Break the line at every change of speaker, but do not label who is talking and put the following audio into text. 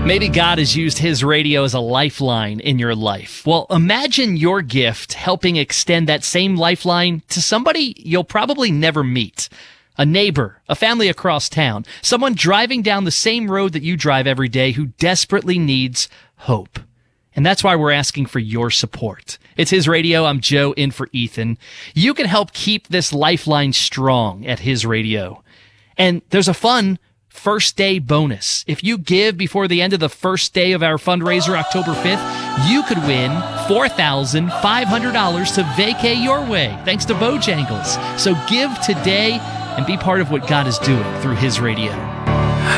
Maybe God has used his radio as a lifeline in your life. Well, imagine your gift helping extend that same lifeline to somebody you'll probably never meet. A neighbor, a family across town, someone driving down the same road that you drive every day who desperately needs hope. And that's why we're asking for your support. It's His Radio. I'm Joe, in for Ethan. You can help keep this lifeline strong at His Radio. And there's a fun first day bonus. If you give before the end of the first day of our fundraiser, October 5th, you could win $4,500 to vacay your way, thanks to Bojangles. So give today and be part of what God is doing through His Radio.